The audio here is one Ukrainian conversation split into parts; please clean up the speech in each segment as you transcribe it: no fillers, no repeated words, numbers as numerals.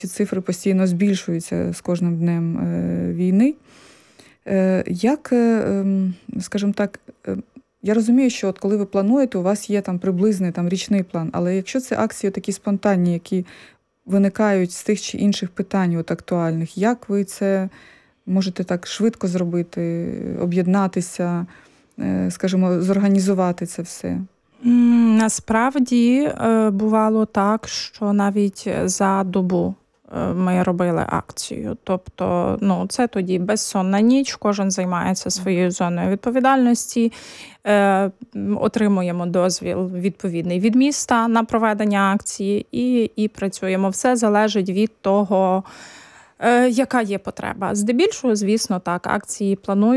ці цифри постійно збільшуються з кожним днем війни. Як, скажімо так, я розумію, що от коли ви плануєте, у вас є там приблизний річний план, але якщо це акції такі спонтанні, які виникають з тих чи інших питань от актуальних, як ви це можете так швидко зробити, об'єднатися, скажімо, зорганізувати це все? Насправді бувало так, що навіть за добу ми робили акцію. Тобто, це тоді безсонна ніч, кожен займається своєю зоною відповідальності, отримуємо дозвіл відповідний від міста на проведення акції і працюємо. Все залежить від того, яка є потреба. Здебільшого, звісно, так, акції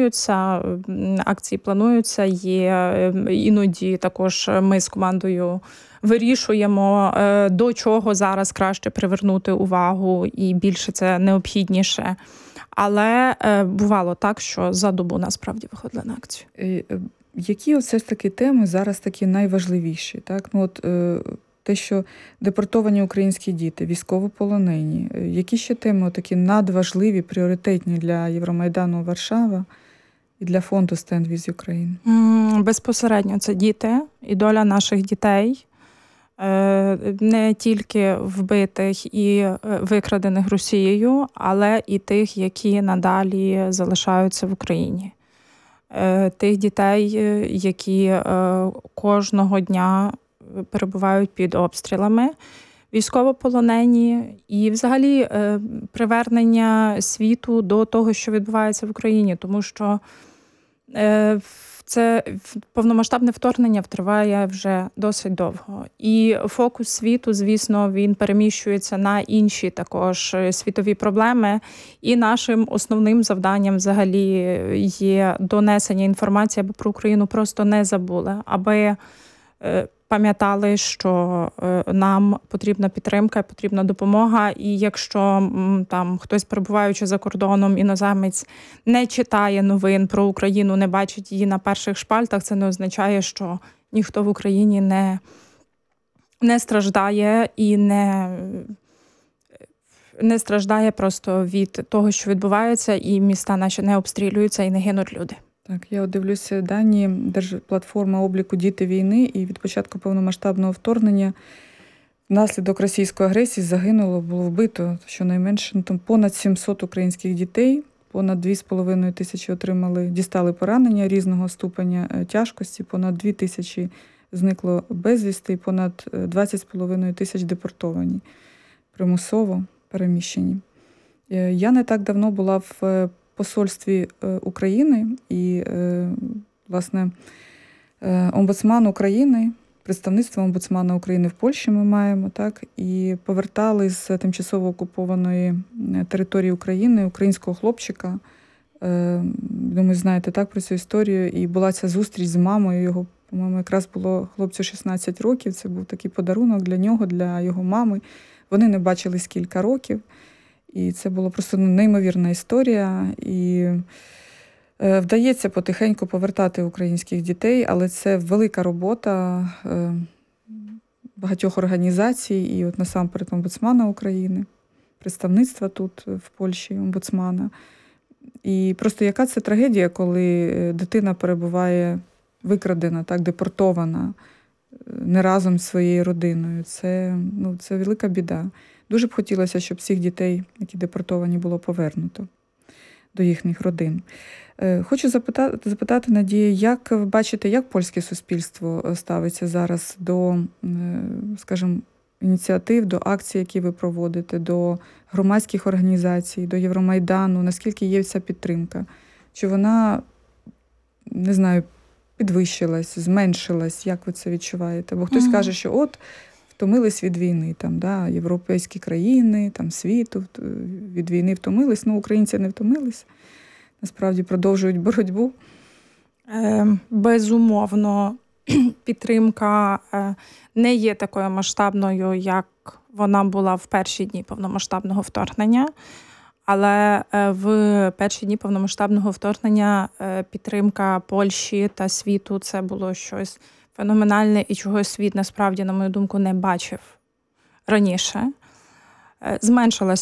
плануються, є іноді також ми з командою вирішуємо, до чого зараз краще привернути увагу і більше це необхідніше. Але бувало так, що за добу насправді виходили на акцію. Які все ж таки теми зараз такі найважливіші? Так? Те, що депортовані українські діти, військовополонені. Які ще теми такі надважливі, пріоритетні для Євромайдану Варшава і для фонду Stand With Ukraine? Безпосередньо це діти і доля наших дітей. Не тільки вбитих і викрадених Росією, але і тих, які надалі залишаються в Україні. Тих дітей, які кожного дня перебувають під обстрілами, військовополонені і взагалі привернення світу до того, що відбувається в Україні, тому що це повномасштабне вторгнення триває вже досить довго. І фокус світу, звісно, він переміщується на інші також світові проблеми. І нашим основним завданням взагалі є донесення інформації, аби про Україну просто не забули, аби пам'ятали, що нам потрібна підтримка, потрібна допомога. І якщо там хтось, перебуваючи за кордоном, іноземець, не читає новин про Україну, не бачить її на перших шпальтах, це не означає, що ніхто в Україні не страждає і не страждає просто від того, що відбувається, і міста наші не обстрілюються і не гинуть люди. Так, я дивлюся дані Держплатформи обліку «Діти війни», і від початку повномасштабного вторгнення внаслідок російської агресії було вбито щонайменше понад 700 українських дітей, понад 2,5 тисячі дістали поранення різного ступеня тяжкості, понад 2 тисячі зникло безвісти, понад 20,5 тисяч депортовані, примусово переміщені. Я не так давно була в посольстві України і, власне, омбудсман України, представництво омбудсмана України в Польщі ми маємо, так, і повертали з тимчасово окупованої території України українського хлопчика. Думаю, знаєте, так, про цю історію. І була ця зустріч з мамою його, по-моєму, якраз було хлопцю 16 років. Це був такий подарунок для нього, для його мами. Вони не бачились кілька років. І це була просто неймовірна історія. І вдається потихеньку повертати українських дітей, але це велика робота багатьох організацій, і от насамперед омбудсмана України, представництва тут в Польщі омбудсмана. І просто яка це трагедія, коли дитина перебуває викрадена, так, депортована не разом з своєю родиною. Це велика біда. Дуже б хотілося, щоб всіх дітей, які депортовані, було повернуто до їхніх родин. Хочу запитати, Надія, як ви бачите, як польське суспільство ставиться зараз до, скажімо, ініціатив, до акцій, які ви проводите, до громадських організацій, до Євромайдану, наскільки є ця підтримка? Чи вона, не знаю, підвищилась, зменшилась, як ви це відчуваєте? Бо хтось каже, що втомились від війни, європейські країни, світу від війни втомились. Українці не втомились, насправді продовжують боротьбу. Безумовно, підтримка не є такою масштабною, як вона була в перші дні повномасштабного вторгнення. Але в перші дні повномасштабного вторгнення підтримка Польщі та світу – це було щось феноменальне і чого світ, насправді, на мою думку, не бачив раніше. Зменшилася